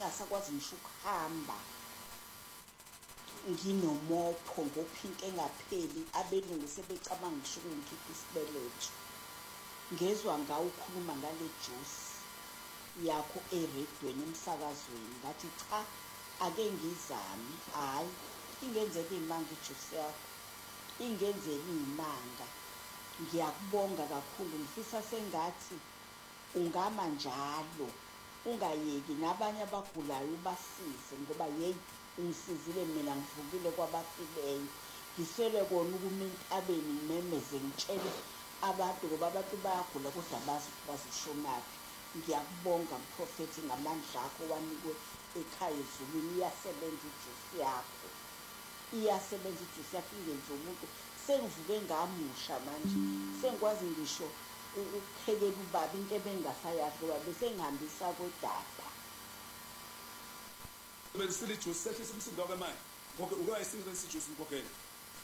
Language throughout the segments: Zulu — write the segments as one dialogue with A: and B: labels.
A: ngingasakwazi ngisho ukuhamba nginomopho ngophinki engapheli abelungu sebecabanga ngisho ukungikhipha isibeletho. Ngezwa ngawo ukhuluma ngale juice yakho eredweni emsakazweni ngathi cha ake ngizame. Hhayi ingenzeka iy'manga ijuice yakho, ingenzeka iy'manga. Ngiyakubonga kakhulu, ngifisa sengathi ungama njalo ungayeki nabanye abagulayo ubasize ngoba yeyi ungisizile mina ngivukile kwabafileyo. Ngiswele kona ukuma entabeni ngimemeze ngitshele abantu ngoba abantu bayagula kodwa bazi ukuthi bazishonaphi. Ngiyakubonga mprofethi ngamandla akho wanikwe ekhaya ezulwini. Iyasebenza ijuice yakho, iyasebenza ijuice yakho ingenzi umuntu. Sengivuke ngamusha manje sengikwazi ngisho ukuphekela ubaba into ebengingasayazi ngoba besengihambisa kodaba.
B: Besile ijuice sehlisa umsindo wakhe manje. Ngoba uke wayisinga isijuice umkhokhela.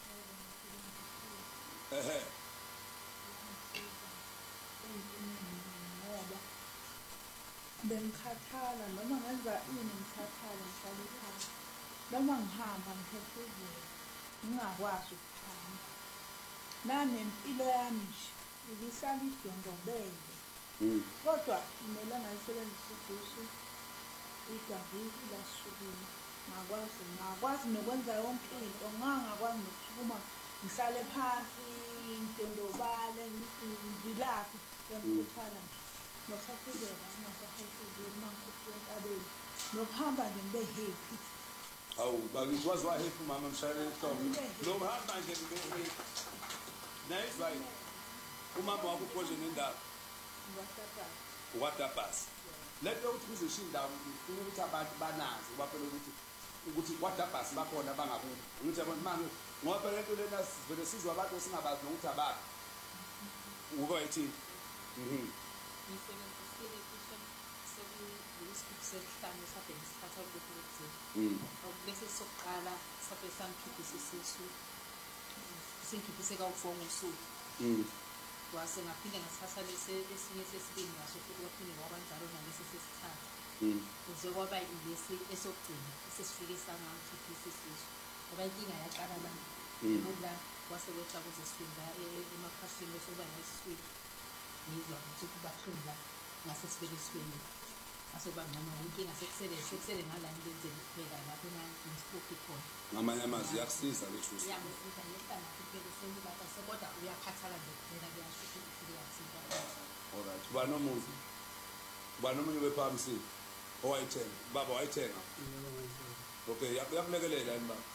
C: Ngoba bengikhathala noma ngenza ini ngikhathala ngihlala ekhaya. Noma ngihamba ngiphefuzela ngingakwazi ukuhamba. Nanempilo yami nje ibihlala idondobele. Kodwa kumele ngayisebenzisa ijuice igavisi lasukuma. Ngakwazi nokwenza yonke into. Ngangakwazi nokusukuma ngihlale phansi ngidondobale ngilaphi ngiyamkhuthala nje. Nokusaphuzela ngingasaphuzeli mangikhuphula entabeni. Nokuhamba nje ngibe happy.
B: Hawu bakithi wazi wahepa umama mshayele ehlombe. Nokuhamba nje ngibe happy. Nayizwa yini? Umama wakho uphonje nendawo. Ukwatapasi. Lento ukuthi kuzisho indawo ufuna ukuthi abantu banazi ngoba phela ukuthi kwatapasi bakhona bangakubo. Ngithi abantu manje ngoba phela lento lena sivele sizwa abantu singabazi nokuthi abazi. Ukuba yithi
D: Ngisebenzisile cishe sekuyisigubhu sesihlanu sabheka isikhathi akulokhu kuthini. Bese sokuqala sabe sangikhiphisa isisu. Sengikhiphise kawu-4 ngosuku. Kwase ngaphinde ngasithatha esinye sesibili ngaso futhi kwaphinde kwabanjalo nalesi sesithathu. Kuze kwaba ilesi esokugcina esesifike sangangikhiphisa isisu. Ngoba inkinga yaqala la. Ngoba kwase kwetha kuze sifika emakhasini bese kuba nesifika. Ngizwa ukuthi kubahlungu la ngasesibelesweni. Asoba ngcono inkinga sekusele ngala into enzeni kuphela lapho ngisiphopi khona.
B: ngamanye amazwi yakusiza le juice.
D: Iyangisiza ngehlala kuphela sengibaza sekodwa uyakhathala nje kuphela kuyashuthi ukuthi kuyasiza.
B: Alright. Uba nomunye bephamsi owayithenga. Baba wayithenga. Okay, yakulekelela yini baba?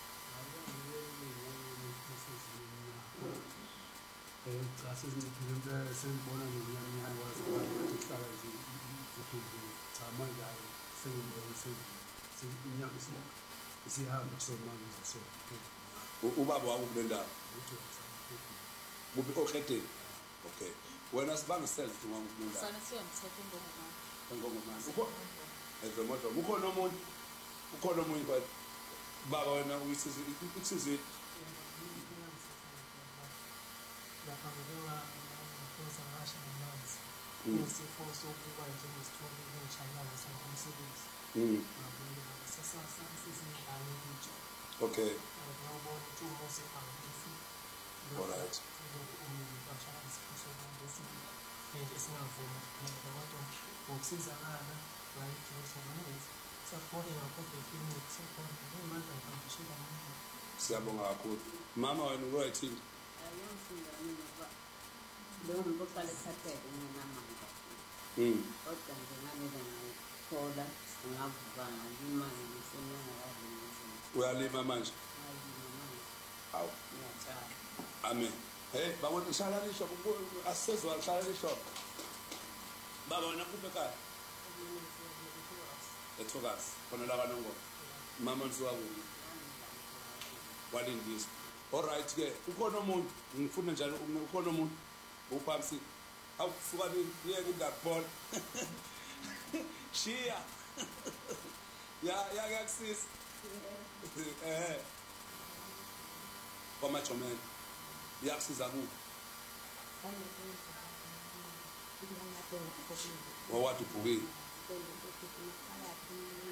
E: Cha sesinciphile impela sengibona ngiyanyanya kwazi ukuthi kuhlala nje cha manje hayi sengibona senginyanga isihamba kusomanga so.
B: Ubaba wakho kule ndawo. Kuphi oqedeni? Okay. Wena sibangisele ukuthi ngakule ndawo.
D: Sana siyamthetha ingongomama.
B: Ingongomama. Ezomoto. Ukhona omunye kwathi baba wena uyisizwe
F: lapha ngokwenza ngasha namanzi nesifo sokuba njengesithombe ngishayana somsebenzi sasasizingane ukuthi
B: okay
F: ngiyabona ukuthi umose angisi
B: alright
F: ngiyashaya isifo sokuba nje singavuma abantu ngokusizakala bayijuice ngamanje sakubona ngakho clinic sakubona imandla ngishela manje.
B: Siyabonga kakhulu. Mama wena uroyithini?
G: Ayongifundani ngoba leyo muntu oqala esathethe nginamandla. Kodwa nje ngamele ngayithola ngavuka ngalima ngisenyangakazi ngezinto.
B: Uyalima manje?
G: Ngiyalima manje.
B: Awu.
G: Ngiyatshala.
B: Amen. Hey, baba ngihlala lisho asizwa ngihlala lisho. Baba wena kuphi ekhaya? Ethokazi. Khona la kaNongoma. Mama nsuka kuphi? Walindisa. Alright ke ukhona umuntu ngifuna njalo ukhona umuntu uphamsi awusuka yeke indabona Shia ya yakusisa kwamajomela yakusiza kuphi wawathi ubhukile